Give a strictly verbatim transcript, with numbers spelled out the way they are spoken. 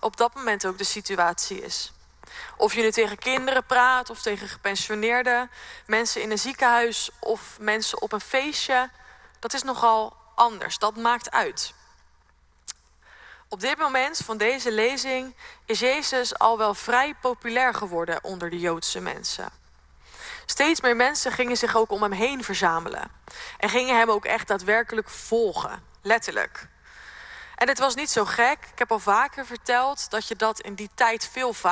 op dat moment ook de situatie is. Of je nu tegen kinderen praat of tegen gepensioneerden, mensen in een ziekenhuis of mensen op een feestje, dat is nogal anders. Dat maakt uit. Op dit moment van deze lezing is Jezus al wel vrij populair geworden onder de Joodse mensen. Steeds meer mensen gingen zich ook om hem heen verzamelen. En gingen hem ook echt daadwerkelijk volgen, letterlijk. En het was niet zo gek. Ik heb al vaker verteld dat je dat in die tijd veel vaker